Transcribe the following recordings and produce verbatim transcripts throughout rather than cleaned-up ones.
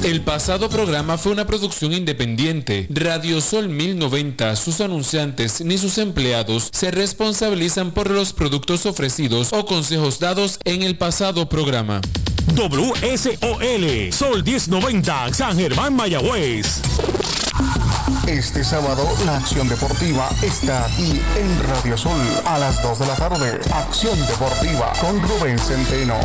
El pasado programa fue una producción independiente. Radio Sol mil noventa, sus anunciantes ni sus empleados se responsabilizan por los productos ofrecidos o consejos dados en el pasado programa. W S O L, Sol diez noventa, San Germán, Mayagüez. Este sábado la acción deportiva está aquí en Radio Sol a las dos de la tarde. Acción deportiva con Rubén Centeno.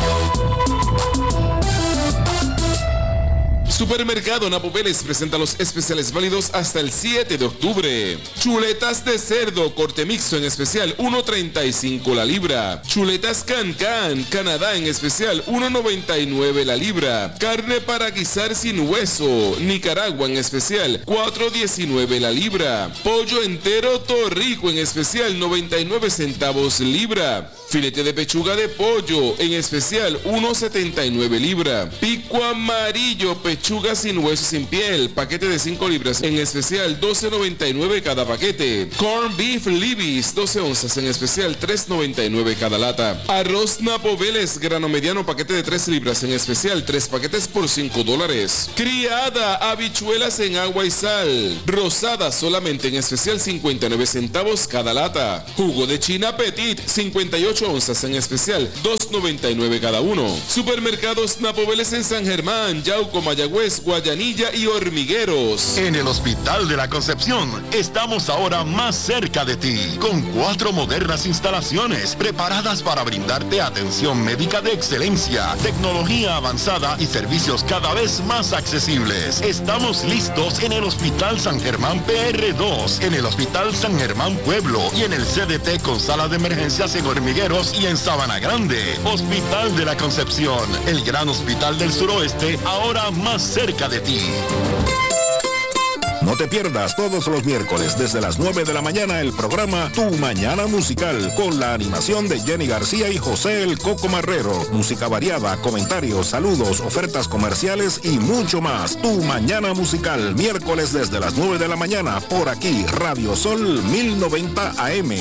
Supermercado Napo Vélez presenta los especiales válidos hasta el siete de octubre. Chuletas de cerdo corte mixto en especial uno treinta y cinco la libra. Chuletas Can Can Canadá en especial uno noventa y nueve la libra. Carne para guisar sin hueso Nicaragua en especial cuatro diecinueve la libra. Pollo entero Torrico en especial noventa y nueve centavos libra. Filete de pechuga de pollo en especial uno setenta y nueve libra. Pico amarillo pechuga sin hueso sin piel, paquete de cinco libras en especial doce noventa y nueve cada paquete. Corn beef Libby's doce onzas en especial tres noventa y nueve cada lata. Arroz Napo Vélez grano mediano paquete de tres libras en especial tres paquetes por cinco dólares. Criada habichuelas en agua y sal, rosada solamente en especial cincuenta y nueve centavos cada lata. Jugo de China Petit cincuenta y ocho onzas en especial dos noventa y nueve cada uno. Supermercados Napo Vélez en San Germán, Yauco, Mayagüez, Guayanilla y Hormigueros. En el Hospital de la Concepción estamos ahora más cerca de ti, con cuatro modernas instalaciones preparadas para brindarte atención médica de excelencia, tecnología avanzada y servicios cada vez más accesibles. Estamos listos en el Hospital San Germán P R dos, en el Hospital San Germán Pueblo y en el C D T con sala de emergencias en Hormigueros y en Sabana Grande. Hospital de la Concepción, el gran hospital del suroeste, ahora más cerca de ti. No te pierdas todos los miércoles desde las nueve de la mañana el programa Tu Mañana Musical con la animación de Jenny García y José el Coco Marrero. Música variada, comentarios, saludos, ofertas comerciales y mucho más. Tu Mañana Musical, miércoles desde las nueve de la mañana por aquí, Radio Sol mil noventa A M.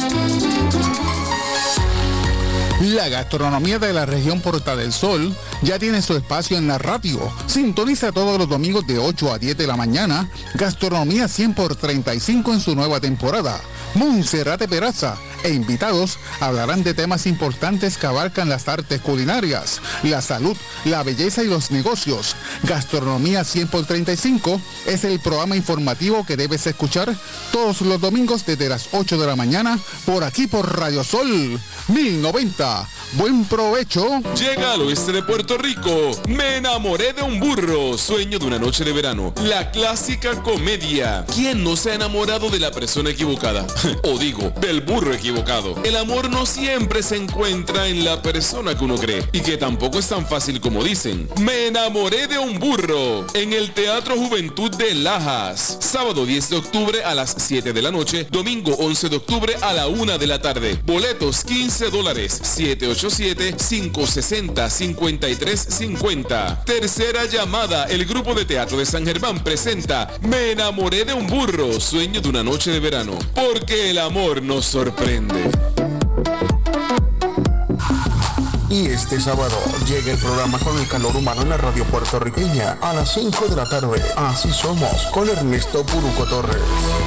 La gastronomía de la región Puerta del Sol ya tiene su espacio en la radio. Sintoniza todos los domingos de ocho a diez de la mañana. Gastronomía cien por treinta y cinco en su nueva temporada. Monserrate Peraza e invitados hablarán de temas importantes que abarcan las artes culinarias, la salud, la belleza y los negocios. Gastronomía cien por treinta y cinco es el programa informativo que debes escuchar todos los domingos desde las ocho de la mañana por aquí por Radio Sol mil noventa. Buen provecho. Llega al oeste de Puerto Rico. Me enamoré de un burro. Sueño de una noche de verano. La clásica comedia. ¿Quién no se ha enamorado de la persona equivocada? O digo, del burro equivocado. El amor no siempre se encuentra en la persona que uno cree. Y que tampoco es tan fácil como dicen. Me enamoré de un burro. En el Teatro Juventud de Lajas. Sábado diez de octubre a las siete de la noche. Domingo once de octubre a la una de la tarde. Boletos quince dólares. siete ocho siete, cinco seis cero, cinco tres cinco cero. Tercera llamada. El grupo de teatro de San Germán presenta Me enamoré de un burro. Sueño de una noche de verano. Porque el amor nos sorprende. Y este sábado llega el programa con el calor humano en la radio puertorriqueña a las cinco de la tarde. Así somos con Ernesto Puruco Torres.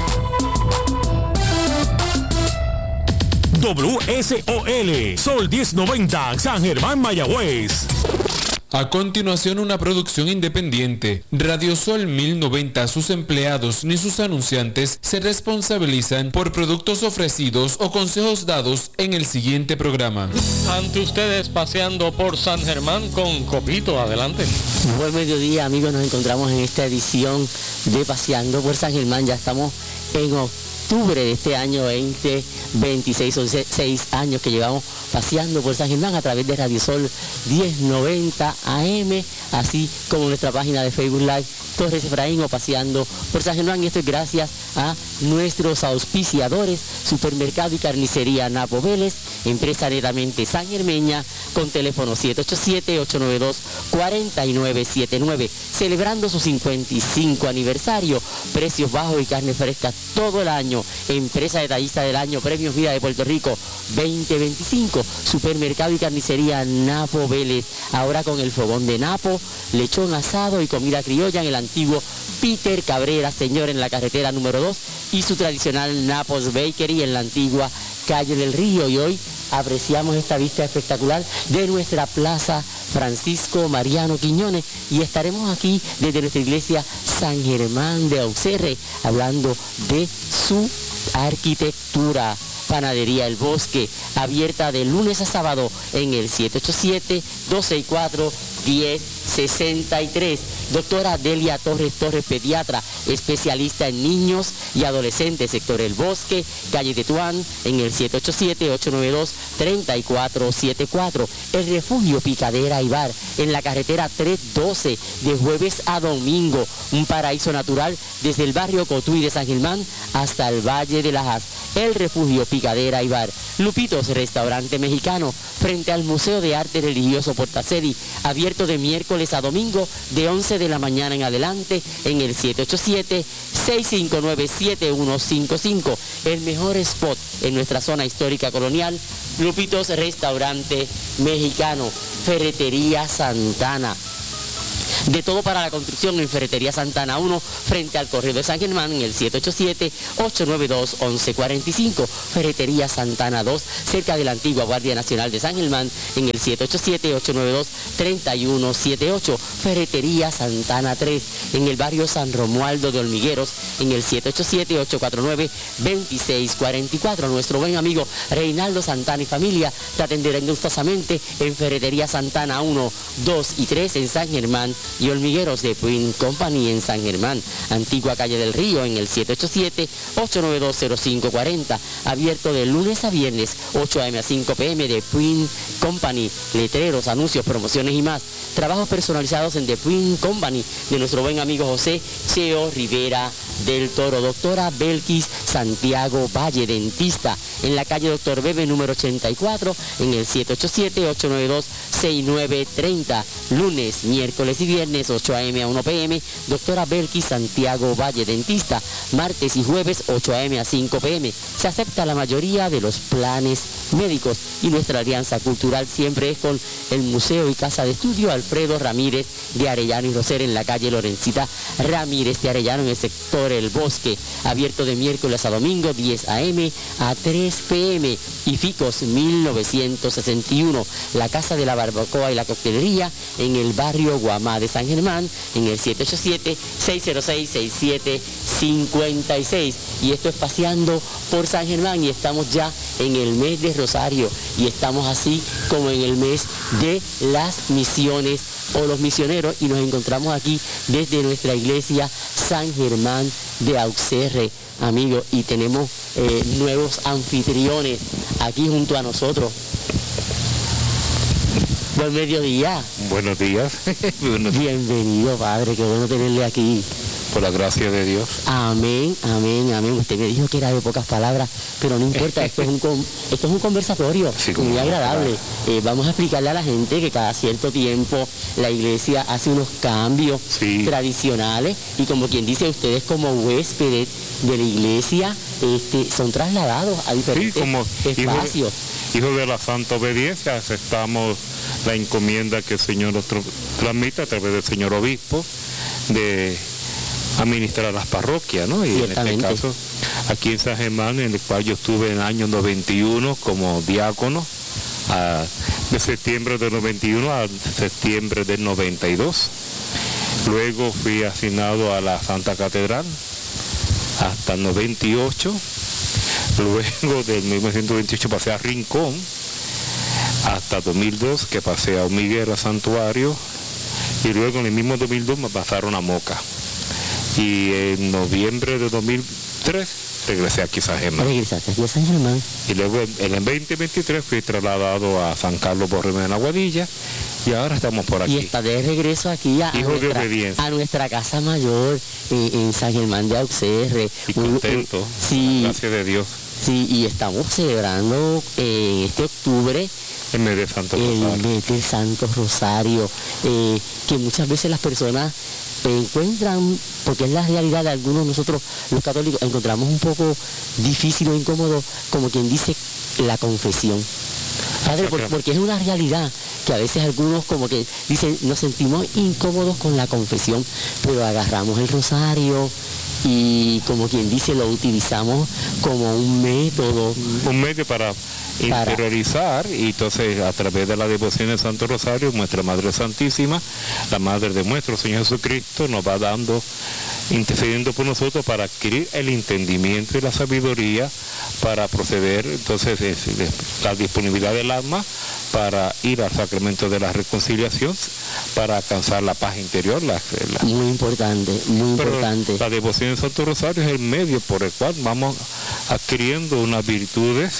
W S O L, Sol diez noventa, San Germán, Mayagüez. A continuación, una producción independiente. Radio Sol mil noventa, sus empleados ni sus anunciantes se responsabilizan por productos ofrecidos o consejos dados en el siguiente programa. Ante ustedes paseando por San Germán con Copito, adelante. Buen mediodía, amigos, nos encontramos en esta edición de Paseando por San Germán. Ya estamos en octubre de este año veinte veintiséis, son seis años que llevamos paseando por San Germán a través de Radio Sol diez noventa A M, así como nuestra página de Facebook Live Torres Efraín o paseando por San Germán. Y esto es gracias a nuestros auspiciadores, Supermercado y Carnicería Napo Vélez, empresa netamente sangermeña, con teléfono siete ocho siete, ocho nueve dos, cuatro nueve siete nueve, celebrando su cincuenta y cinco aniversario, precios bajos y carne fresca todo el año, empresa detallista del año, premios Vida de Puerto Rico veinte veinticinco, Supermercado y Carnicería Napo Vélez, ahora con el fogón de Napo, lechón asado y comida criolla en el antiguo Peter Cabrera, señor, en la carretera número dos, y su tradicional Napos Bakery en la antigua calle del Río. Y hoy apreciamos esta vista espectacular de nuestra Plaza Francisco Mariano Quiñones, y estaremos aquí desde nuestra iglesia San Germán de Auxerre hablando de su arquitectura. Panadería El Bosque, abierta de lunes a sábado en el siete ocho siete, dos seis cuatro, uno cero seis tres. Doctora Delia Torres Torres, pediatra, especialista en niños y adolescentes, sector El Bosque, calle Tetuán, en el siete ocho siete, ocho nueve dos, tres cuatro siete cuatro. El Refugio Picadera y Bar, en la carretera trescientos doce, de jueves a domingo. Un paraíso natural desde el barrio Cotuí de San Germán hasta el Valle de Lajas. El Refugio Picadera y Bar. Lupitos, restaurante mexicano, frente al Museo de Arte Religioso Portacedi, abierto de miércoles a domingo de once de la mañana en adelante, en el siete ocho siete, seis cinco nueve, siete uno cinco cinco. El mejor spot en nuestra zona histórica colonial, Lupitos, restaurante mexicano. Ferretería Santana. De todo para la construcción en Ferretería Santana uno, frente al Correo de San Germán, en el siete ocho siete, ocho nueve dos, once cuarenta y cinco. Ferretería Santana dos, cerca de la antigua Guardia Nacional de San Germán, en el siete ocho siete, ocho nueve dos, tres uno siete ocho. Ferretería Santana tres, en el barrio San Romualdo de Hormigueros, en el siete ocho siete, ocho cuatro nueve, dos seis cuatro cuatro. Nuestro buen amigo Reinaldo Santana y familia te atenderán gustosamente en Ferretería Santana uno, dos y tres en San Germán y Hormigueros de Puin Company en San Germán, antigua calle del Río, en el siete ocho siete, ocho nueve dos, cero cinco cuatro cero, abierto de lunes a viernes, ocho a eme a cinco pe eme, de Puin Company, letreros, anuncios, promociones y más, trabajos personalizados en The Puin Company, de nuestro buen amigo José Cheo Rivera del Toro. Doctora Belkis Santiago Valle, dentista, en la calle Doctor Bebe número ochenta y cuatro, en el siete ocho siete, ocho nueve dos, seis nueve tres cero, lunes, miércoles y viernes, ocho a eme a una pe eme, doctora Belkis Santiago Valle, dentista, martes y jueves, ocho a eme a cinco pe eme. Se acepta la mayoría de los planes médicos, y nuestra alianza cultural siempre es con el Museo y Casa de Estudio Alfredo Ramírez de Arellano y Roser, en la calle Lorencita Ramírez de Arellano, en el sector El Bosque, abierto de miércoles a domingo, diez a eme a tres pe eme. Y Ficos mil novecientos sesenta y uno, la Casa de la Barbacoa y la Coctelería, en el barrio Guamá de San Germán, en el siete ocho siete, seis cero seis, seis siete cinco seis. Y esto es Paseando por San Germán, y estamos ya en el mes de Rosario, y estamos así como en el mes de las misiones o los misioneros, y nos encontramos aquí desde nuestra iglesia San Germán de Auxerre, amigos, y tenemos eh, nuevos anfitriones aquí junto a nosotros. Buen mediodía. Buenos días. Buenos días. Bienvenido, padre, qué bueno tenerle aquí. Por la gracia de Dios. Amén, amén, amén. Usted me dijo que era de pocas palabras, pero no importa, esto es un, con, esto es un conversatorio sí, muy agradable. Eh, vamos a explicarle a la gente que cada cierto tiempo la iglesia hace unos cambios sí. tradicionales, y como quien dice, ustedes como huéspedes de la iglesia este, son trasladados a diferentes sí, como espacios. Hijos hijo de la santa obediencia, aceptamos la encomienda que el Señor nos transmite a través del señor obispo de administrar las parroquias, ¿no? Y en este caso, aquí en San Germán, en el cual yo estuve en el año noventa y uno como diácono, a, de septiembre del noventa y uno a septiembre del noventa y dos. Luego fui asignado a la Santa Catedral hasta el noventa y ocho. Luego del mil novecientos veintiocho pasé a Rincón hasta dos mil dos, que pasé a Hormigueros Santuario, y luego en el mismo dos mil dos me pasaron a Moca. Y en noviembre de dos mil tres regresé aquí a San Germán. Regresaste aquí a San Germán. Y luego en el veinte veintitrés fui trasladado a San Carlos Borromeo en Aguadilla, Y ahora estamos por aquí. Y está de regreso aquí a, a, nuestra, a nuestra casa mayor en, en San Germán de Auxerre. Y contento, un, un, sí, gracias de Dios. Sí, y estamos celebrando eh, este octubre el mes de Santo Rosario. El mes del Santo Rosario, eh, que muchas veces las personas encuentran, porque es la realidad de algunos nosotros los católicos, encontramos un poco difícil o incómodo, como quien dice, la confesión. Padre, porque, porque es una realidad que a veces algunos como que dicen, nos sentimos incómodos con la confesión, pero agarramos el rosario y como quien dice, lo utilizamos como un método. Un medio para interiorizar, y entonces a través de la devoción del Santo Rosario, nuestra Madre Santísima, la Madre de nuestro Señor Jesucristo, nos va dando, intercediendo por nosotros para adquirir el entendimiento y la sabiduría para proceder, entonces es, es, la disponibilidad del alma para ir al sacramento de la reconciliación, para alcanzar la paz interior. La, la... Muy importante, muy Pero importante. La devoción del Santo Rosario es el medio por el cual vamos adquiriendo unas virtudes,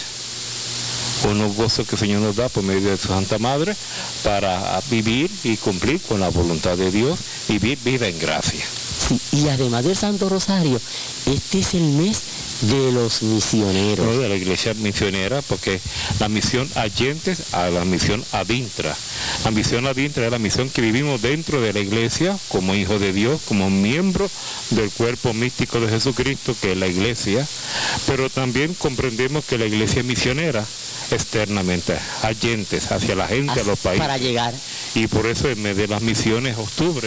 unos gozos que el Señor nos da por medio de su Santa Madre, para vivir y cumplir con la voluntad de Dios y vivir vida en gracia. Sí, y además del Santo Rosario, este es el mes de los misioneros. No, de la iglesia misionera, porque la misión Allentes a la misión Adintra. La misión Adintra es la misión que vivimos dentro de la iglesia, como hijos de Dios, como miembros del cuerpo místico de Jesucristo, que es la iglesia, pero también comprendemos que la iglesia es misionera externamente, Allentes, hacia la gente, a los países. Para llegar. Y por eso en mes de las misiones, octubre,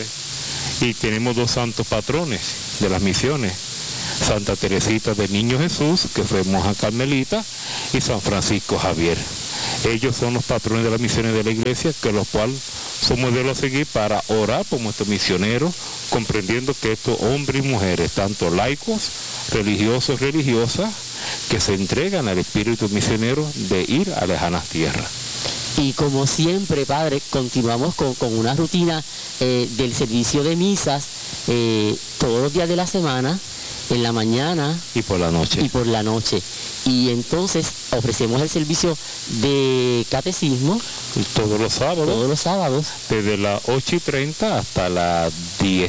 y tenemos dos santos patrones de las misiones, Santa Teresita del Niño Jesús, que fue monja carmelita, y San Francisco Javier. Ellos son los patrones de las misiones de la iglesia, que los cuales son modelos a seguir para orar por nuestros misioneros, comprendiendo que estos hombres y mujeres, tanto laicos, religiosos, religiosas, que se entregan al espíritu misionero de ir a lejanas tierras. Y como siempre, Padre, continuamos con, con una rutina eh, del servicio de misas eh, todos los días de la semana, en la mañana y por la noche. Y por la noche. Y entonces ofrecemos el servicio de catecismo. Todos los sábados. Todos los sábados. Desde las ocho y treinta hasta las diez.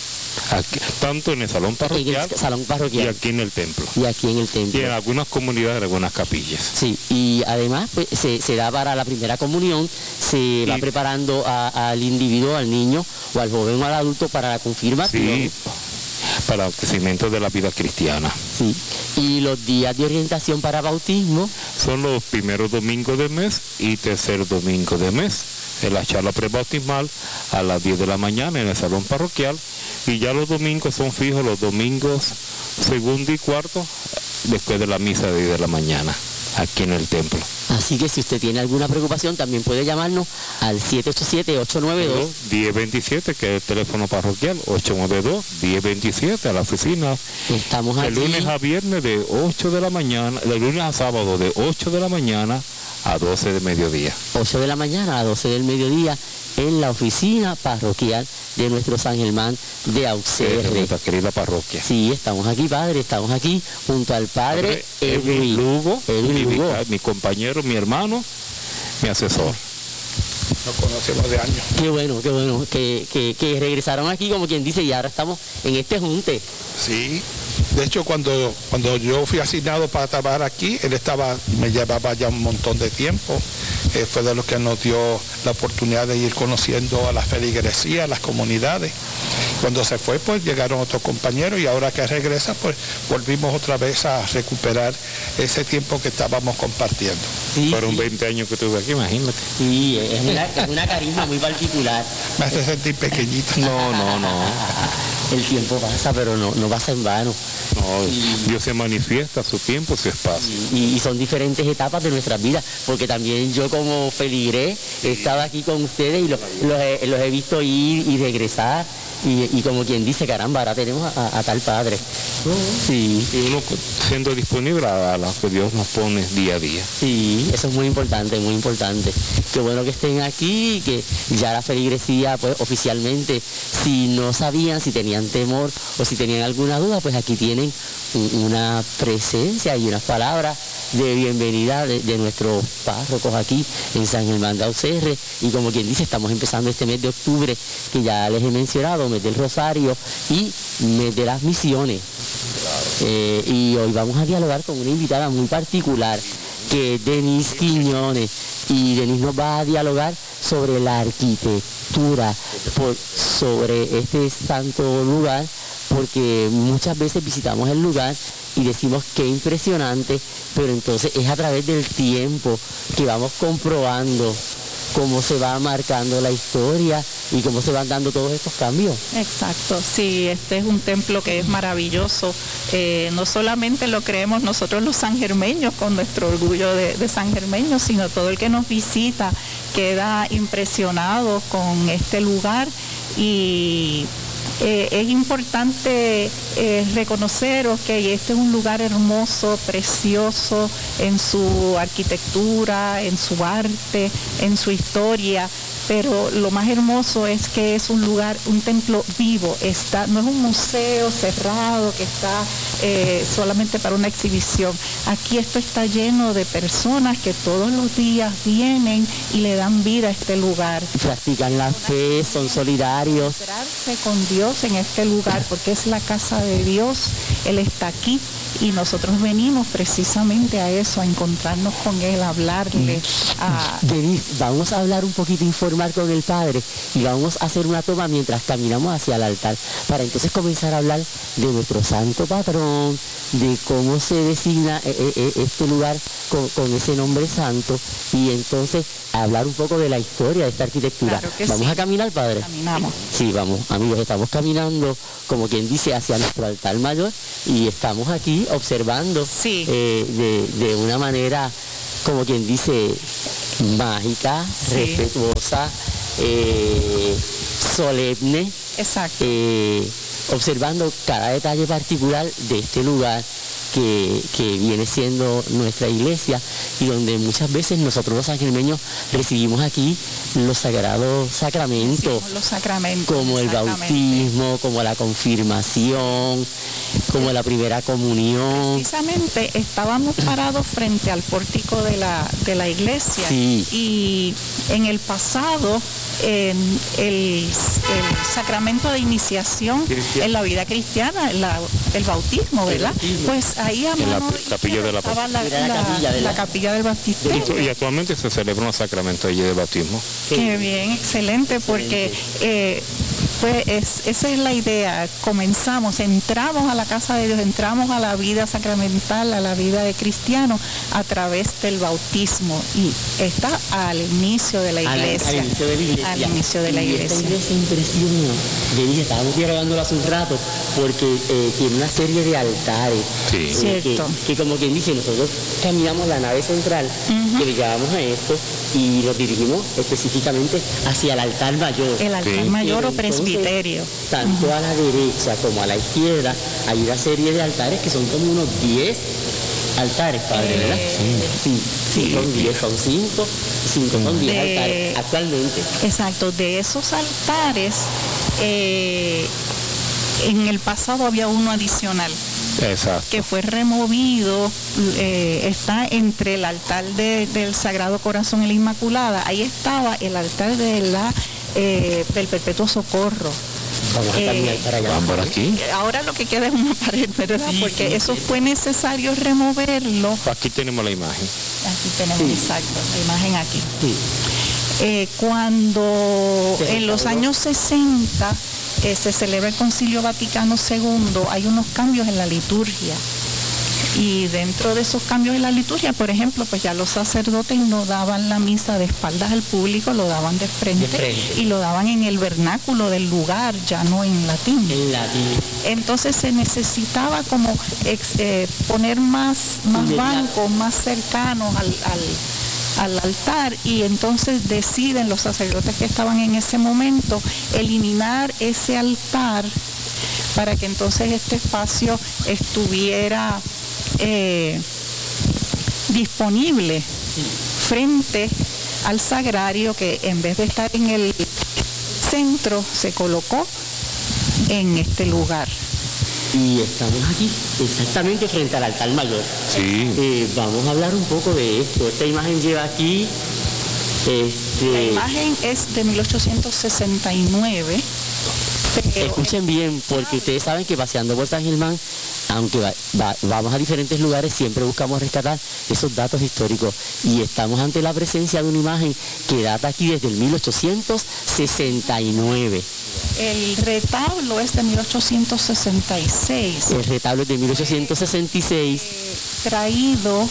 Aquí, tanto en el salón parroquial, en el salón parroquial y aquí en el templo. Y aquí en el templo. Y en algunas comunidades, en algunas capillas. Sí, y además pues, se, se da para la primera comunión, se y, va preparando a, al individuo, al niño, o al joven o al adulto para la confirmación. Sí, para el crecimiento de la vida cristiana. Sí, y los días de orientación para bautismo son los primeros domingos del mes y tercer domingo del mes. En la charla prebautismal a las diez de la mañana en el salón parroquial, y ya los domingos son fijos, los domingos segundo y cuarto después de la misa de diez de la mañana aquí en el templo. Así que si usted tiene alguna preocupación también puede llamarnos al siete ocho siete, ocho nueve dos, uno cero dos siete, que es el teléfono parroquial, ocho nueve dos, uno cero dos siete, a la oficina. Estamos de aquí. lunes a viernes de ocho de la mañana, de lunes a sábado de ocho de la mañana a doce de mediodía. ocho de la mañana a doce del mediodía en la oficina parroquial de nuestro San Germán de Auxerre. De nuestra querida parroquia. Sí, estamos aquí, Padre, estamos aquí junto al Padre Edwin Lugo, Edwin Lugo. Mi, mi compañero, mi hermano, mi asesor. Nos conocemos de años. Qué bueno, qué bueno, que, que, que regresaron aquí, como quien dice, y ahora estamos en este junte. Sí, de hecho cuando, cuando yo fui asignado para trabajar aquí, él estaba, me llevaba ya un montón de tiempo. Eh, fue de los que nos dio la oportunidad de ir conociendo a las feligresías, a las comunidades. Cuando se fue, pues llegaron otros compañeros, y ahora que regresa, pues volvimos otra vez a recuperar ese tiempo que estábamos compartiendo. Sí, Fueron sí. veinte años que estuve aquí, imagínate. Sí, es una, es una carisma muy particular. Me hace sentir pequeñito. No, no, no. El tiempo pasa, pero no, no pasa en vano. No, sí. Dios se manifiesta, su tiempo, su espacio. Y, y son diferentes etapas de nuestras vidas, porque también yo como feligrés he estado aquí con ustedes y los, los, he, los he visto ir y regresar. Y, y como quien dice, caramba, ahora tenemos a, a tal Padre. Sí. Y uno siendo disponible a lo que Dios nos pone día a día. Sí, eso es muy importante, muy importante. Qué bueno que estén aquí, que ya la feligresía, pues oficialmente, si no sabían, si tenían temor o si tenían alguna duda, pues aquí tienen una presencia y unas palabras de bienvenida de, de nuestros párrocos aquí en San Germán de Auxerre, y como quien dice, estamos empezando este mes de octubre, que ya les he mencionado, mes del Rosario y mes de las misiones. Eh, y hoy vamos a dialogar con una invitada muy particular, que es Denise Quiñones, y Denise nos va a dialogar sobre la arquitectura, por, sobre este santo lugar, porque muchas veces visitamos el lugar y decimos qué impresionante, pero entonces es a través del tiempo que vamos comprobando cómo se va marcando la historia y cómo se van dando todos estos cambios. Exacto, sí, este es un templo que es maravilloso. Eh, no solamente lo creemos nosotros los sangermeños con nuestro orgullo de, de sangermeños, sino todo el que nos visita queda impresionado con este lugar. Y Eh, es importante eh, reconocer que este es un lugar hermoso, precioso en su arquitectura, en su arte, en su historia, pero lo más hermoso es que es un lugar, un templo vivo, está, no es un museo cerrado que está eh, solamente para una exhibición. Aquí esto está lleno de personas que todos los días vienen y le dan vida a este lugar. Practican la fe, son solidarios. Encontrarse con Dios en este lugar, porque es la casa de Dios, Él está aquí y nosotros venimos precisamente a eso, a encontrarnos con Él, a hablarle. A... Denise, vamos a hablar un poquito, informar con el Padre, y vamos a hacer una toma mientras caminamos hacia el altar, para entonces comenzar a hablar de nuestro santo patrón, de cómo se designa eh, eh, este lugar con, con ese nombre santo, y entonces hablar un poco de la historia de esta arquitectura. Claro que ¿Vamos sí. a caminar, Padre? Caminamos. Sí, vamos, amigos, estamos caminando, como quien dice, hacia nuestro altar mayor, y estamos aquí observando sí. eh, de, de una manera, como quien dice, mágica, sí. respetuosa, eh, solemne. Exacto. Eh, observando cada detalle particular de este lugar que, que viene siendo nuestra iglesia, y donde muchas veces nosotros los sangermeños recibimos aquí los sagrados sacramentos, los sacramentos como el bautismo, como la confirmación, como la primera comunión. Precisamente estábamos parados frente al pórtico de la, de la iglesia, sí. y en el pasado en el, el sacramento de iniciación Cristian. En la vida cristiana, la, el bautismo, ¿verdad? El bautismo. Pues ahí a mano la capilla de la, estaba la, la, la, capilla, la capilla del baptisterio. Y actualmente se celebra un sacramento allí de bautismo. Qué bien, excelente, porque eh, pues es, esa es la idea. Comenzamos, entramos a la casa de Dios, entramos a la vida sacramental, a la vida de cristiano a través del bautismo, y está al inicio de la iglesia. Al, al inicio de la iglesia. Al inicio de la y iglesia. Esta iglesia impresiona. Denise, estábamos dialogándolo hace un rato, porque eh, tiene una serie de altares. Sí. Eh, Cierto. Que, que como quien dice, nosotros caminamos la nave central, uh-huh. que le llamamos a esto, y nos dirigimos específicamente hacia el altar mayor. El altar sí. mayor o presbiterio. Entonces, tanto uh-huh. a la derecha como a la izquierda hay una serie de altares que son como unos diez altares, Padre, eh, ¿verdad? Sí, sí, sí, son diez, son cinco, cinco son diez de, altares actualmente. Exacto, de esos altares, eh, en el pasado había uno adicional. Exacto. Que fue removido, eh, está entre el altar de, del Sagrado Corazón y la Inmaculada. Ahí estaba el altar de la, eh, del Perpetuo Socorro. Vamos a eh, para allá. Vamos por aquí. Ahora lo que queda es una pared, ¿verdad? Sí, Porque sí, eso sí. fue necesario removerlo. Aquí tenemos la imagen. Aquí tenemos, sí. exacto, la imagen aquí. Sí. Eh, cuando sí, en los años sesenta eh, se celebra el Concilio Vaticano segundo, hay unos cambios en la liturgia. Y dentro de esos cambios en la liturgia, por ejemplo, pues ya los sacerdotes no daban la misa de espaldas al público, lo daban de frente, de frente. Y lo daban en el vernáculo del lugar, ya no en latín. En latín. Entonces se necesitaba como ex, eh, poner más, más bancos, más cercanos al, al, al altar, y entonces deciden los sacerdotes que estaban en ese momento eliminar ese altar para que entonces este espacio estuviera Eh, disponible frente al sagrario, que en vez de estar en el centro se colocó en este lugar. Y estamos aquí, exactamente frente al altar mayor. Sí. Eh, vamos a hablar un poco de esto. Esta imagen lleva aquí... Este... La imagen es de mil ochocientos sesenta y nueve. Pero... Escuchen bien, porque ustedes saben que paseando por San Germán, aunque va, va, vamos a diferentes lugares, siempre buscamos rescatar esos datos históricos. Y estamos ante la presencia de una imagen que data aquí desde el mil ochocientos sesenta y nueve. El retablo es de mil ochocientos sesenta y seis. El retablo es de mil ochocientos sesenta y seis. Eh, traído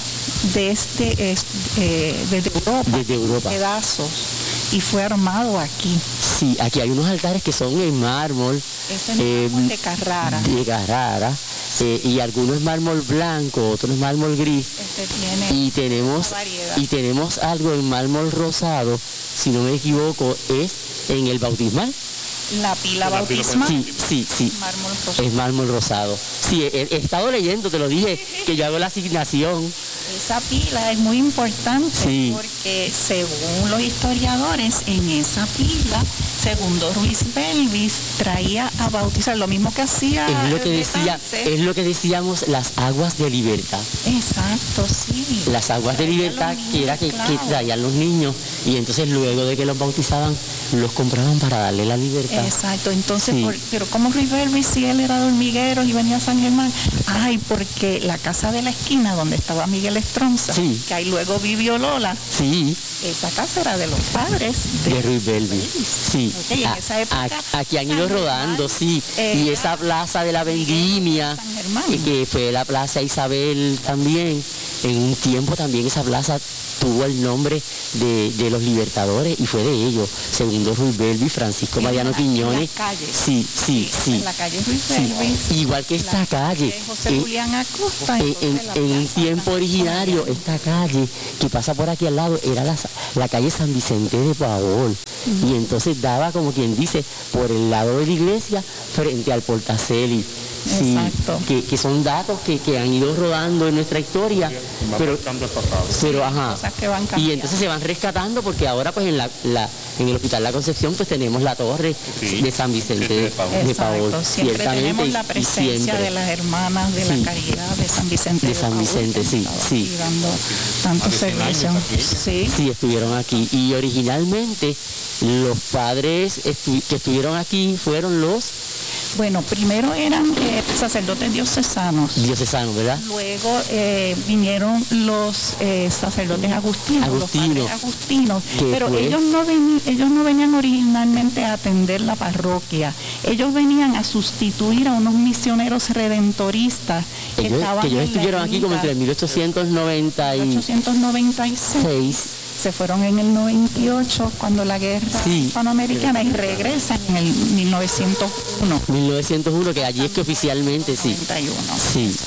desde, eh, desde Europa. Desde Europa. Pedazos. Y fue armado aquí. Sí, aquí hay unos altares que son en mármol. Este es eh, mármol de Carrara. De Carrara. Eh, y algunos mármol blanco, otros mármol gris. Este tiene y tenemos y tenemos algo en mármol rosado, si no me equivoco, es en el bautismal. La pila bautismal. Sí, sí, sí. Mármol rosado. Es mármol rosado. Sí, he, he estado leyendo, te lo dije, que yo hago la asignación. Esa pila es muy importante, sí, porque según los historiadores, en esa pila, segundo Ruiz Belvis, traía a bautizar lo mismo que hacía. Es lo que decía, es lo que decíamos, las aguas de libertad. Exacto, sí. Las aguas de libertad, que era que, que traían los niños, y entonces luego de que los bautizaban, los compraban para darle la libertad. Exacto, entonces, sí. por, pero como Ruiz Belvis, si él era de Hormigueros y venía a San Germán, ay, porque la casa de la esquina donde estaba Miguel Estronza, sí, que ahí luego vivió Lola, sí, esa casa era de los padres de, de Ruiz Belvis. Sí, okay, en a, esa época, a, aquí han ido rodando, sí, eh, y esa plaza de la Vendimia, que, que fue la Plaza Isabel también, en un tiempo también esa plaza tuvo el nombre de, de los libertadores y fue de ellos, segundo Ruiz Belvis, Francisco Mariano Quiñones. Sí, sí, sí. En la calle Ruiz Belvis. Sí. Igual que esta calle. José eh, Julián Acosta. En, en, en un tiempo originario, esta calle que pasa por aquí al lado era la, la calle San Vicente de Paul. Uh-huh. Y entonces daba, como quien dice, por el lado de la iglesia frente al Portaceli. Sí, que, que son datos que, que han ido rodando en nuestra historia, pero, pero ajá, y entonces se van rescatando porque ahora pues en la, la en el Hospital La Concepción pues tenemos la torre, sí, de San Vicente de, de Paul. Siempre tenemos la presencia siempre de las hermanas de, sí, la caridad de San Vicente de, de San Paul, Vicente, sí, sí, dando tantos servicios. Sí. sí, estuvieron aquí y originalmente los padres estu que estuvieron aquí fueron los Bueno, primero eran eh, sacerdotes diocesanos. Diocesanos, ¿verdad? Luego eh, vinieron los eh, sacerdotes agustinos, Agustino. los padres agustinos. Pero fue? ellos no, ven, ellos no venían originalmente a atender la parroquia. Ellos venían a sustituir a unos misioneros redentoristas que ellos, estaban que ellos en estuvieron la aquí como entre mil ochocientos noventa y mil ochocientos noventa y seis. Se fueron en el noventa y ocho cuando la guerra, sí, hispanoamericana, y regresan en el mil novecientos uno. mil novecientos uno, que allí es que oficialmente sí. noventa y uno. Sí.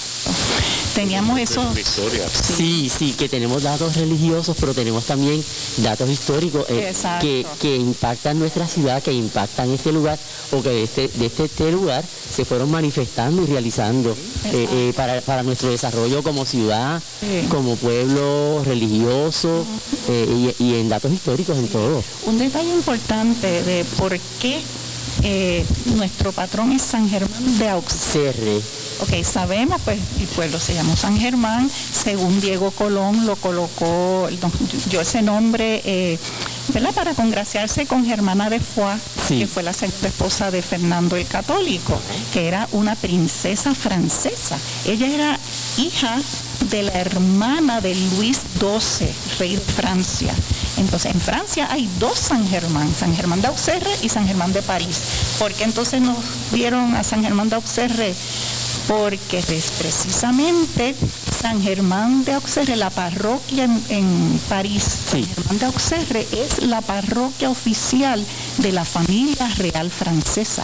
Teníamos esos... Sí, sí, que tenemos datos religiosos, pero tenemos también datos históricos eh, que, que impactan nuestra ciudad, que impactan este lugar, o que de este, de este, este lugar se fueron manifestando y realizando eh, eh, para, para nuestro desarrollo como ciudad, sí, como pueblo religioso, eh, y, y en datos históricos en todo. Un detalle importante de por qué eh, nuestro patrón es San Germán de Auxerre. Ok, sabemos, pues el pueblo se llamó San Germán, según Diego Colón lo colocó, dio ese nombre, eh, ¿verdad?, para congraciarse con Germana de Foix, sí, que fue la segunda esposa de Fernando el Católico, que era una princesa francesa. Ella era hija de la hermana de Luis doce, rey de Francia. Entonces, en Francia hay dos San Germán, San Germán de Auxerre y San Germán de París. ¿Por qué entonces nos dieron a San Germán de Auxerre? Porque es precisamente San Germán de Auxerre, la parroquia en, en París, sí, San Germán de Auxerre es la parroquia oficial de la familia real francesa.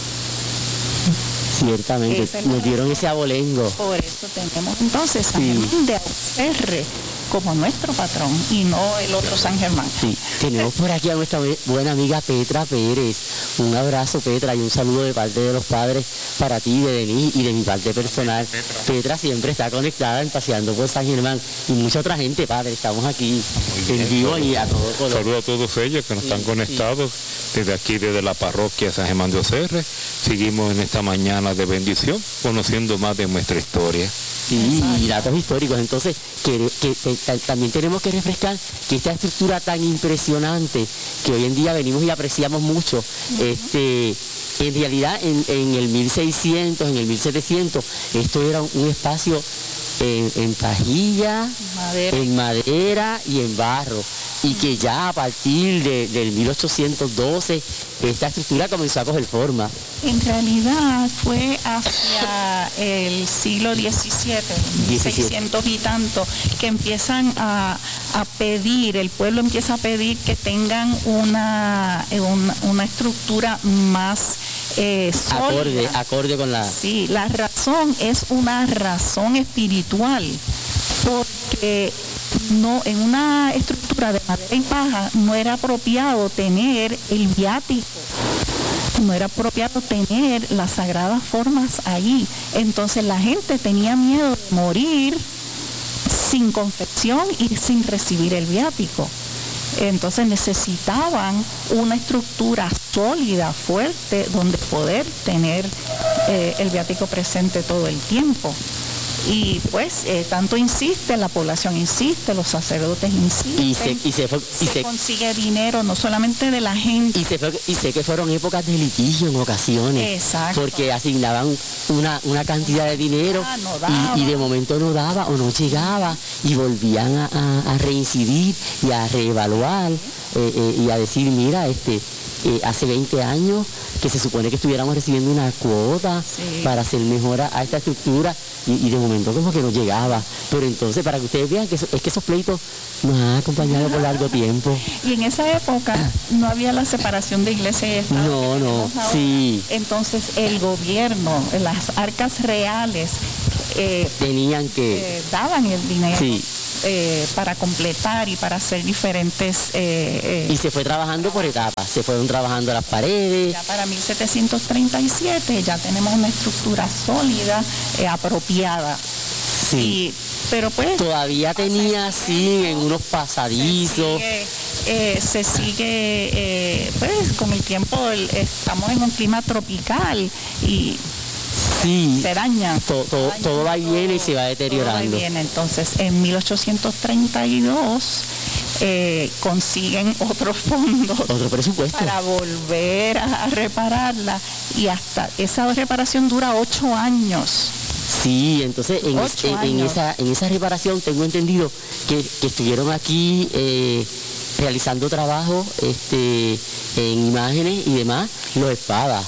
Ciertamente, nos dieron ese abolengo. Por eso tenemos entonces San sí. Germán de Auxerre como nuestro patrón y no el otro San Germán. Sí, tenemos por aquí a nuestra buena amiga Petra Pérez. Un abrazo, Petra, y un saludo de parte de los padres para ti, de Denis y de mi parte personal. Petra, Petra siempre está conectada en Paseando por San Germán y mucha otra gente, padre. Estamos aquí en vivo y a todos color. Saludos a todos ellos que nos sí, están conectados sí. desde aquí, desde la parroquia San Germán de Ocerre. Seguimos en esta mañana de bendición, conociendo más de nuestra historia. Sí, y datos históricos. Entonces, que, que, que también tenemos que refrescar que esta estructura tan impresionante que hoy en día venimos y apreciamos mucho, uh-huh. este, en realidad en, en el mil seiscientos, en el mil setecientos, esto era un, un espacio en, en pajilla, madera. en madera y en barro. Y que ya a partir de, del mil ochocientos doce esta estructura comenzó a coger forma. En realidad fue hacia el siglo diecisiete, mil seiscientos y tanto, que empiezan a, a pedir, el pueblo empieza a pedir que tengan una, una, una estructura más eh, sólida. Acorde, acorde con la... Sí, la razón es una razón espiritual, porque no, en una estructura de madera y paja no era apropiado tener el viático, no era apropiado tener las sagradas formas allí. Entonces la gente tenía miedo de morir sin confesión y sin recibir el viático. Entonces necesitaban una estructura sólida, fuerte, donde poder tener eh, el viático presente todo el tiempo. Y pues eh, tanto insiste, la población insiste, los sacerdotes insisten, y se, y se, fue, y se, se consigue dinero no solamente de la gente. Y, se fue, y sé que fueron épocas de litigio en ocasiones, exacto, porque asignaban una, una cantidad de dinero ah, no y, y de momento no daba o no llegaba y volvían a, a, a reincidir y a reevaluar eh, eh, y a decir, mira, este eh, hace veinte años que se supone que estuviéramos recibiendo una cuota sí. para hacer mejora a esta estructura y, y de momento como que no llegaba. Pero entonces, para que ustedes vean que eso, es que esos pleitos nos han acompañado por largo tiempo. Y en esa época no había la separación de iglesia y Estado. No, no, sí. Entonces el gobierno, las arcas reales eh, tenían que... Eh, daban el dinero. Sí. Eh, para completar y para hacer diferentes... Eh, eh, y se fue trabajando por etapas, se fueron trabajando las paredes. Ya para mil setecientos treinta y siete ya tenemos una estructura sólida, eh, apropiada. Sí. Y, pero pues... Todavía tenía, sí, en unos pasadizos. Se sigue, eh, se sigue eh, pues con el tiempo, el, estamos en un clima tropical y... Sí, se daña. Todo, todo, todo va y viene y se va deteriorando. Todo va y viene. Entonces, en mil ochocientos treinta y dos eh, consiguen otro fondo. Otro presupuesto. Para volver a, a repararla. Y hasta esa reparación dura ocho años. Sí, entonces en, es, en, en, esa, en esa reparación tengo entendido que, que estuvieron aquí eh, realizando trabajo este, en imágenes y demás, los espadas.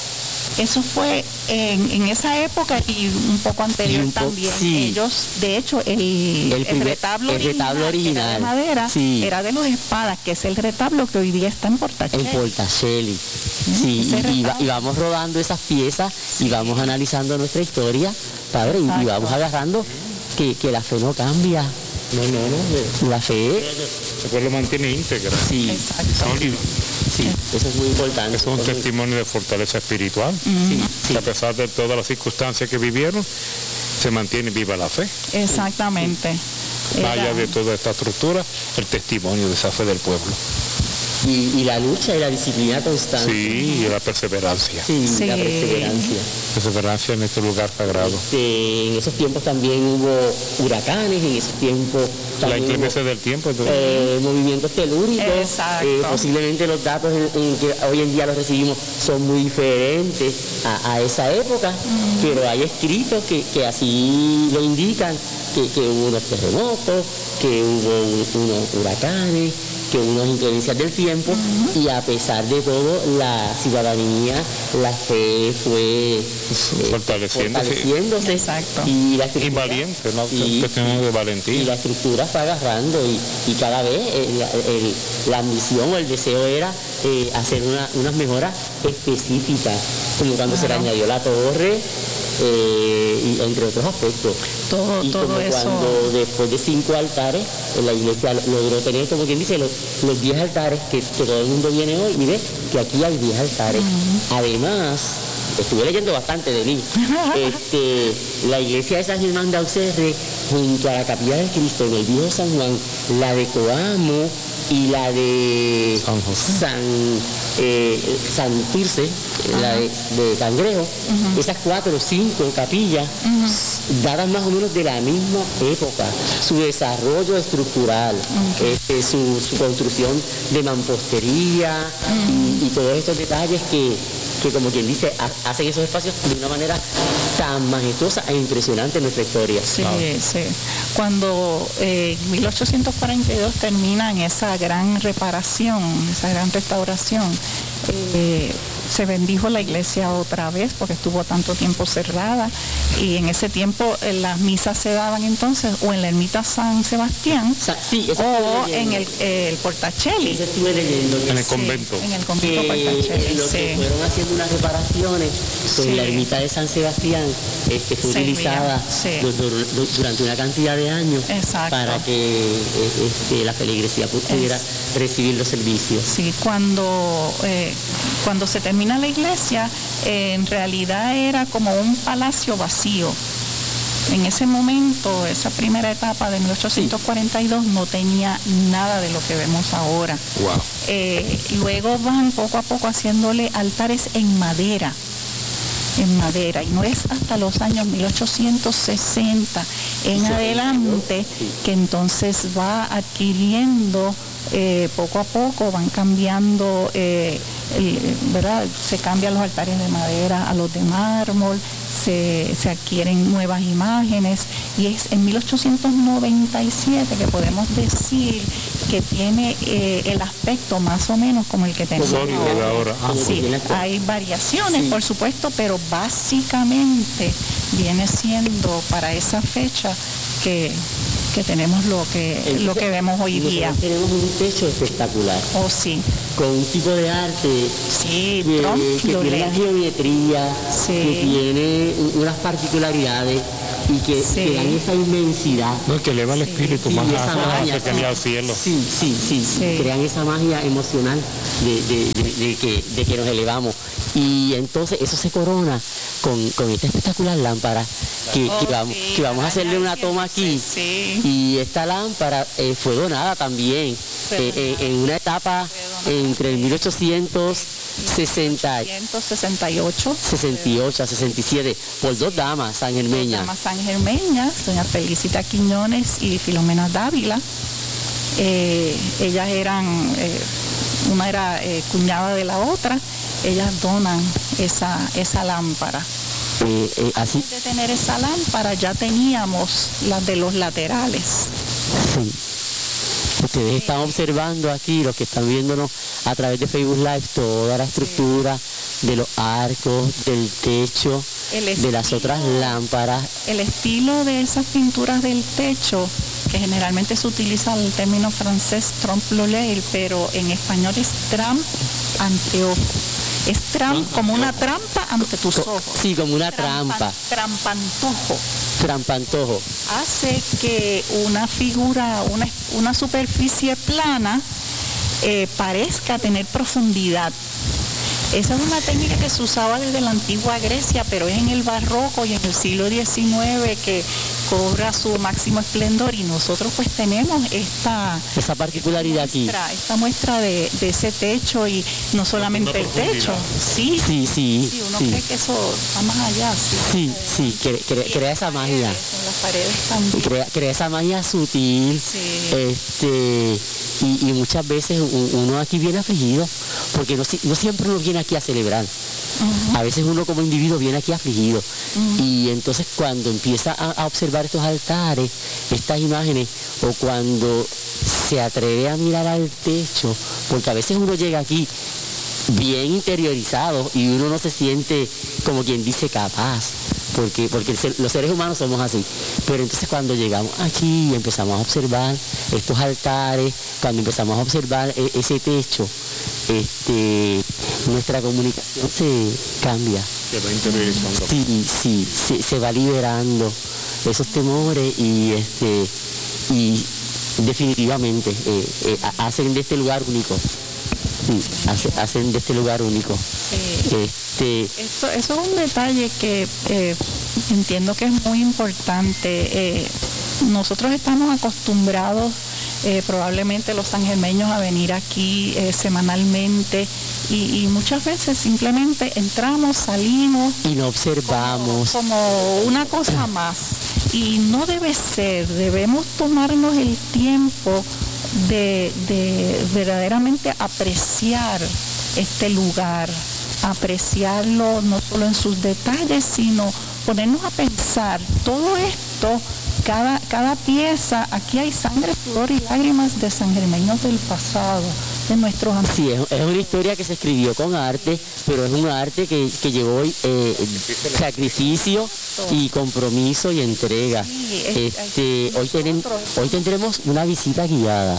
Eso fue en, en esa época y un poco anterior un po también. Sí. Ellos, de hecho, el, el, primer, el retablo, el retablo original, era de madera, sí. era de los espadas, que es el retablo que hoy día está en Portacelli. En Portacelli, ¿sí? sí y, y, y vamos rodando esas piezas sí. y vamos analizando nuestra historia, padre, y, y vamos agarrando que, que la fe no cambia. No, no, no. La fe... El pueblo mantiene íntegra. Sí, sólido. Sí, eso es muy importante. Es un testimonio de fortaleza espiritual. Uh-huh. Sí. A pesar de todas las circunstancias que vivieron, se mantiene viva la fe. Exactamente. Más allá de toda esta estructura, el testimonio de esa fe del pueblo. Y, y la lucha y la disciplina constante. Sí, y la perseverancia. Sí, sí. la perseverancia. Perseverancia en este lugar sagrado. Este, en esos tiempos también hubo huracanes, en esos tiempos la inclemencia del tiempo. Eh, movimientos telúricos. Eh, posiblemente los datos en, en que hoy en día los recibimos son muy diferentes a, a esa época, mm. pero hay escritos que, que así lo indican, que, que hubo unos terremotos, que hubo un, unos huracanes, que unas inclemencias del tiempo, uh-huh. y a pesar de todo, la ciudadanía, la fe fue eh, fortaleciéndose, fortaleciéndose Exacto. y la y valiente, ¿no? y, de valentía. Y la estructura fue agarrando y, y cada vez eh, la, el, la misión o el deseo era eh, hacer una, unas mejoras específicas, como cuando uh-huh. se le añadió la torre, Eh, y entre otros aspectos. todo, y todo como eso. Cuando después de cinco altares, en la iglesia logró tener, como quien dice, los, los diez altares que, que todo el mundo viene hoy y ve que aquí hay diez altares. Uh-huh. Además, estuve leyendo bastante de mí. Este, la iglesia de San Germán de Auxerre, junto a la Capilla del Cristo en el Viejo San Juan, la de Coamo y la de San, San, eh, San Tirce, uh-huh. la de, de Cangrejo, uh-huh. esas cuatro o cinco capillas, uh-huh. dadas más o menos de la misma época, su desarrollo estructural, uh-huh. este, su, su construcción de mampostería uh-huh. y, y todos estos detalles que que como quien dice, hacen esos espacios de una manera tan majestuosa e impresionante en nuestra historia. Sí, wow. sí. Cuando en eh, mil ochocientos cuarenta y dos terminan esa gran reparación, esa gran restauración, eh, se bendijo la iglesia otra vez porque estuvo tanto tiempo cerrada y en ese tiempo eh, las misas se daban entonces o en la ermita San Sebastián Sa sí, o en el, eh, el Portacelli. Eso estuve leyendo. En el sí, convento. En el convento que, Portacelli. Lo sí. que fueron haciendo unas reparaciones, pues sí. la ermita de San Sebastián este, fue sí, utilizada sí. durante una cantidad de años Exacto. para que este, la feligresía pudiera es. recibir los servicios. Sí, cuando, eh, cuando se termina la iglesia, eh, en realidad era como un palacio vacío. En ese momento, esa primera etapa de mil ochocientos cuarenta y dos no tenía nada de lo que vemos ahora. Wow. Eh, luego van poco a poco haciéndole altares en madera. en madera y no es hasta los años mil ochocientos sesenta en adelante que entonces va adquiriendo eh, poco a poco, van cambiando, eh, el, ¿verdad? Se cambian los altares de madera a los de mármol, se, se adquieren nuevas imágenes y es en mil ochocientos noventa y siete que podemos decir que tiene eh, el aspecto más o menos como el que tenemos ahora. ahora. Ah, sí, hay variaciones, sí. por supuesto, pero básicamente viene siendo para esa fecha que, que tenemos lo que, Entonces, lo que vemos hoy día. Tenemos un techo espectacular. Oh, sí. Con un tipo de arte sí, que, que tiene la geometría, sí. que tiene unas particularidades y que, sí. que dan esa inmensidad. No, que eleva el espíritu sí. más cercanía al cielo. Sí, sí, sí, sí, crean esa magia emocional de, de, de, de, que, de que nos elevamos. Y entonces eso se corona con, con esta espectacular lámpara que, oh, que, vamos, sí, que vamos a hacerle una toma aquí. Sí. Y esta lámpara eh, fue donada también eh, eh, en una etapa entre el mil ochocientos sesenta y ocho sesenta y ocho a sesenta y siete por dos damas sangermeñas. Dos damas sangermeñas, doña Felicita Quiñones y Filomena Dávila. Eh, ellas eran, eh, una era eh, cuñada de la otra, ellas donan esa, esa lámpara. Eh, eh, así. Antes de tener esa lámpara ya teníamos las de los laterales. Sí. Ustedes están observando aquí, los que están viéndonos a través de Facebook Live, toda la estructura sí. de los arcos, del techo, estilo, de las otras lámparas. El estilo de esas pinturas del techo, que generalmente se utiliza el término francés trompe-l'œil, pero en español es tramp anteojo. Es tram, como una trampa ante tus ojos. Sí, como una Trampa, trampa. Trampantojo. Trampantojo. Hace que una figura, una, una superficie plana, eh, parezca tener profundidad. Esa es una técnica que se usaba desde la antigua Grecia, pero es en el barroco y en el siglo diecinueve que cobra su máximo esplendor y nosotros pues tenemos esta, esa particularidad esta muestra, aquí. Esta muestra de, de ese techo y no solamente el techo. Sí, sí, sí. sí uno sí. cree que eso va más allá. Sí, sí, sí cre, cre, crea esa magia. En las paredes también. Crea, crea esa magia sutil. Sí. Este, y, y muchas veces uno aquí viene afligido, porque no, no siempre uno viene aquí a celebrar. Uh-huh. A veces uno como individuo viene aquí afligido. Uh-huh. Y entonces cuando empieza a, a observar estos altares, estas imágenes, o cuando se atreve a mirar al techo, porque a veces uno llega aquí bien interiorizado y uno no se siente, como quien dice, capaz, porque, porque el ser, los seres humanos somos así. Pero entonces cuando llegamos aquí y empezamos a observar estos altares, cuando empezamos a observar e, ese techo, este, nuestra comunicación se cambia. Se va interiorizando. Sí, sí, se, se va liberando. esos temores y este y definitivamente eh, eh, hacen de este lugar único. Sí, hace, hacen de este lugar único. Sí. Este, eso, eso es un detalle que eh, entiendo que es muy importante. Eh, nosotros estamos acostumbrados, eh, probablemente los sangermeños, a venir aquí eh, semanalmente y, y muchas veces simplemente entramos, salimos y no observamos como, como una cosa más. Y no debe ser, debemos tomarnos el tiempo de, de verdaderamente apreciar este lugar, apreciarlo no solo en sus detalles, sino ponernos a pensar todo esto, cada, cada pieza, aquí hay sangre, sudor y lágrimas de sangermeños del pasado, de nuestros amigos. Sí, es, es una historia que se escribió con arte, pero es un arte que, que llevó eh, sacrificio y compromiso y entrega. Sí, es, este, hoy, tenen, hoy tendremos una visita guiada.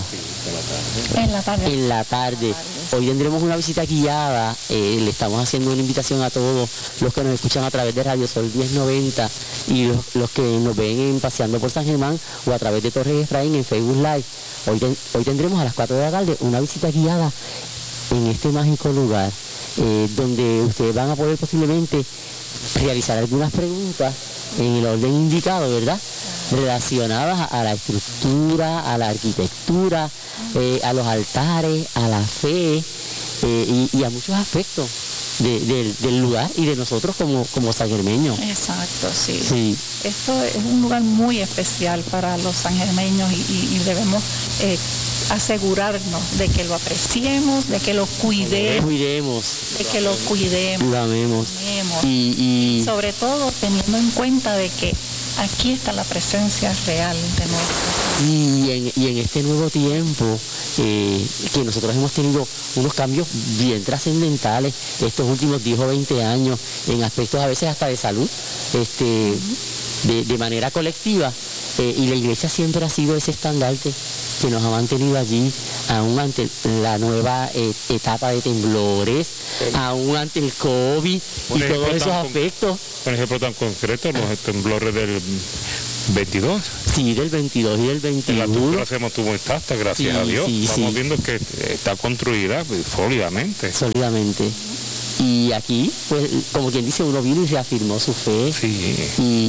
En la tarde. En la tarde. Hoy tendremos una visita guiada. Eh, le estamos haciendo una invitación a todos los que nos escuchan a través de Radio Sol diez noventa y los, los que nos ven en Paseando por San Germán o a través de Torres Efraín en Facebook Live. Hoy, ten, hoy tendremos a las cuatro de la tarde una visita guiada en este mágico lugar, eh, donde ustedes van a poder posiblemente realizar algunas preguntas en el orden indicado, ¿verdad? Relacionadas a la estructura, a la arquitectura, eh, a los altares, a la fe eh, y, y a muchos aspectos de, de, del lugar y de nosotros como, como sangermeños. Exacto, sí. sí. Esto es un lugar muy especial para los sangermeños y, y, y debemos eh, asegurarnos de que lo apreciemos, de que lo cuidemos, cuidemos. de que lo cuidemos, lo amemos, amemos. Y, y sobre todo teniendo en cuenta de que aquí está la presencia real de nuestro. Y en, y en este nuevo tiempo eh, que nosotros hemos tenido unos cambios bien trascendentales estos últimos diez o veinte años en aspectos a veces hasta de salud, este, uh-huh. de, de manera colectiva, eh, y la iglesia siempre ha sido ese estandarte que nos ha mantenido allí, aún ante la nueva eh, etapa de temblores, sí. aún ante el COVID y todos esos aspectos. Por ejemplo, tan concreto, los temblores del veintidós. Sí, del veintidós y del veintiuno. La estructura se mantuvo intacta, gracias sí, a Dios. Sí, Estamos sí. viendo que está construida sólidamente. Sólidamente. Y aquí, pues, como quien dice, uno vino y reafirmó su fe. Sí. Y,